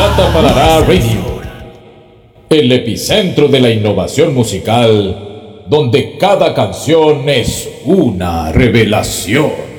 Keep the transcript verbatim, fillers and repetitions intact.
Plata Parará Radio, el epicentro de la innovación musical, donde cada canción es una revelación.